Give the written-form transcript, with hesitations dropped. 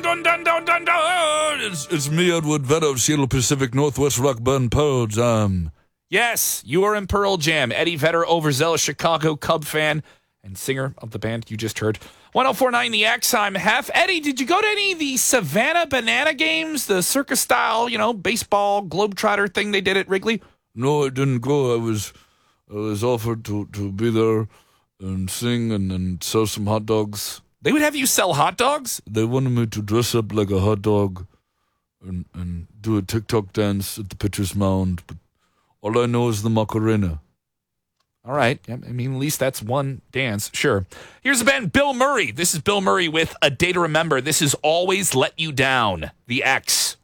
It's me, Edward Vedder of Seattle Pacific Northwest Rock Band Pearl Jam. Yes, you are in Pearl Jam. Eddie Vedder, overzealous Chicago Cub fan and singer of the band you just heard. 104.9 The X, I'm Hef. Eddie, did you go to any of the Savannah Banana games, the circus-style, baseball globetrotter thing they did at Wrigley? No, I didn't go. I was offered to be there and sing and sell some hot dogs. They would have you sell hot dogs? They wanted me to dress up like a hot dog and do a TikTok dance at the pitcher's mound, but all I know is the Macarena. All right. I mean, at least that's one dance. Sure. Here's the band Bill Murray. This is Bill Murray with A Day to Remember. This is Always Let You Down. The X.